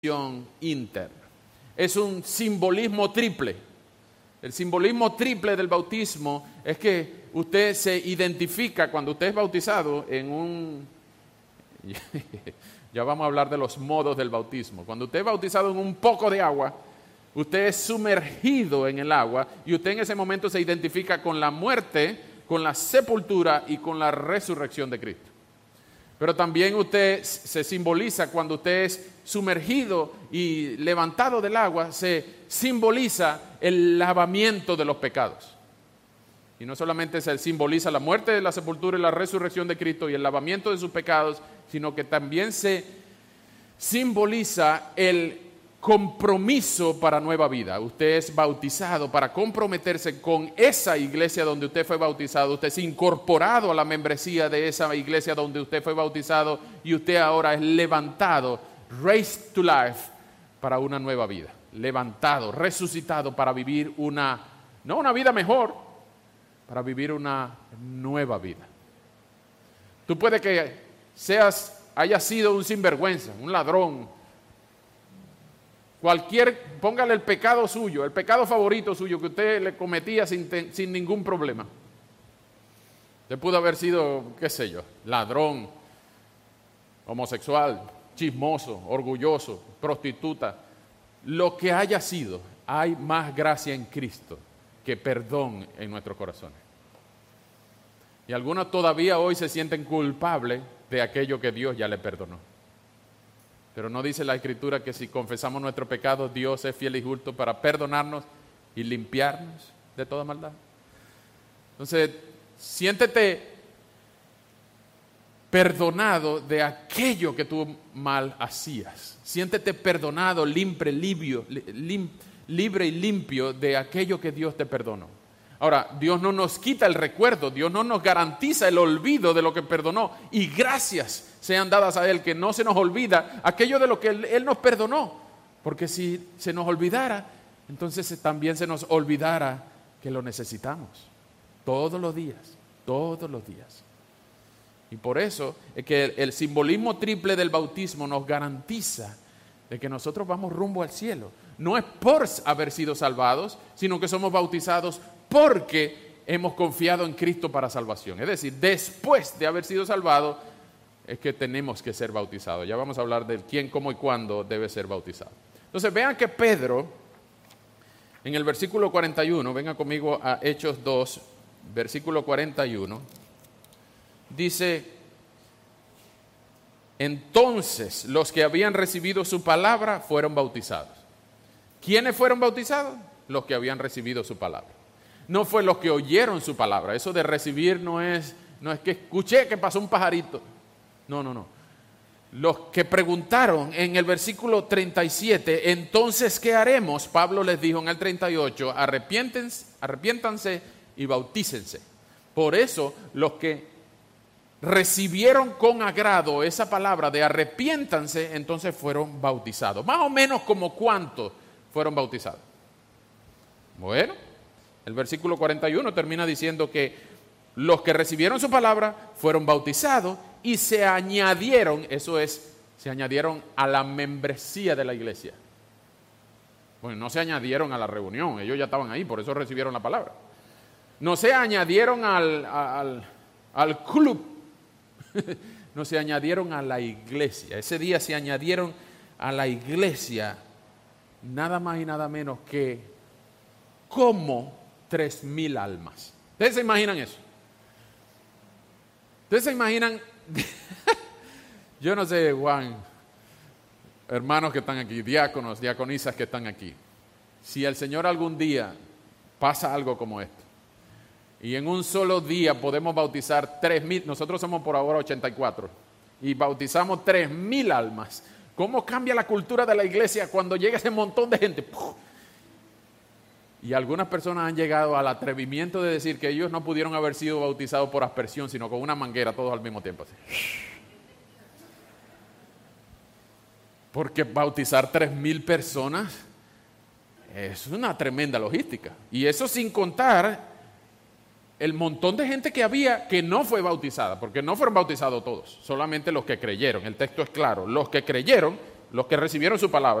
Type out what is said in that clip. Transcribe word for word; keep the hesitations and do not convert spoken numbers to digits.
interna. Es un simbolismo triple. El simbolismo triple del bautismo es que usted se identifica cuando usted es bautizado en un... Ya vamos a hablar de los modos del bautismo. Cuando usted es bautizado en un poco de agua, usted es sumergido en el agua y usted en ese momento se identifica con la muerte, con la sepultura y con la resurrección de Cristo. Pero también usted se simboliza cuando usted es sumergido y levantado del agua, se simboliza el lavamiento de los pecados. Y no solamente se simboliza la muerte, la sepultura y la resurrección de Cristo y el lavamiento de sus pecados, sino que también se simboliza el compromiso para nueva vida. Usted es bautizado para comprometerse con esa iglesia donde usted fue bautizado. Usted es incorporado a la membresía de esa iglesia donde usted fue bautizado y usted ahora es levantado, raised to life, para una nueva vida. Levantado, resucitado para vivir una, no una vida mejor, para vivir una nueva vida. Tú puedes que seas, hayas sido un sinvergüenza, un ladrón, cualquier, póngale el pecado suyo, el pecado favorito suyo que usted le cometía sin, sin ningún problema. Usted pudo haber sido, qué sé yo, ladrón, homosexual, chismoso, orgulloso, prostituta. Lo que haya sido, hay más gracia en Cristo que perdón en nuestros corazones. Y algunos todavía hoy se sienten culpables de aquello que Dios ya le perdonó. Pero no dice la Escritura que si confesamos nuestro pecado, Dios es fiel y justo para perdonarnos y limpiarnos de toda maldad. Entonces, siéntete perdonado de aquello que tú mal hacías. Siéntete perdonado, libre, limpio, lim, libre y limpio de aquello que Dios te perdonó. Ahora, Dios no nos quita el recuerdo, Dios no nos garantiza el olvido de lo que perdonó. Y gracias sean dadas a Él, que no se nos olvida aquello de lo que Él, Él nos perdonó. Porque si se nos olvidara, entonces también se nos olvidara que lo necesitamos. Todos los días, todos los días. Y por eso es que el, el simbolismo triple del bautismo nos garantiza de que nosotros vamos rumbo al cielo. No es por haber sido salvados, sino que somos bautizados porque hemos confiado en Cristo para salvación. Es decir, después de haber sido salvados, es que tenemos que ser bautizados. Ya vamos a hablar de quién, cómo y cuándo debe ser bautizado. Entonces, vean que Pedro, en el versículo cuarenta y uno, vengan conmigo a Hechos dos, versículo cuarenta y uno, dice: entonces los que habían recibido su palabra fueron bautizados. ¿Quiénes fueron bautizados? Los que habían recibido su palabra. No fue los que oyeron su palabra. Eso de recibir no es, no es que escuché que pasó un pajarito. No, no, no. Los que preguntaron en el versículo treinta y siete, entonces, ¿qué haremos? Pablo les dijo en el treinta y ocho, arrepiéntense, arrepiéntanse y bautícense. Por eso, los que recibieron con agrado esa palabra de arrepiéntanse, entonces fueron bautizados. Más o menos como cuántos fueron bautizados. Bueno, el versículo cuarenta y uno termina diciendo que los que recibieron su palabra fueron bautizados y se añadieron, eso es, se añadieron a la membresía de la iglesia. Bueno, no se añadieron a la reunión, ellos ya estaban ahí, por eso recibieron la palabra. No se añadieron al, al, al club, no, se añadieron a la iglesia. Ese día se añadieron a la iglesia nada más y nada menos que como tres mil almas. ¿Ustedes se imaginan eso? ¿Ustedes se imaginan? Yo no sé, Juan, hermanos que están aquí, diáconos, diaconisas que están aquí, si el Señor algún día pasa algo como esto, y en un solo día podemos bautizar tres mil, nosotros somos por ahora ochenta y cuatro, y bautizamos tres mil almas. ¿Cómo cambia la cultura de la iglesia cuando llega ese montón de gente? ¡Puf! Y algunas personas han llegado al atrevimiento de decir que ellos no pudieron haber sido bautizados por aspersión, sino con una manguera todos al mismo tiempo. Así. Porque bautizar tres mil personas es una tremenda logística. Y eso sin contar el montón de gente que había que no fue bautizada, porque no fueron bautizados todos, solamente los que creyeron. El texto es claro, los que creyeron los que recibieron su palabra.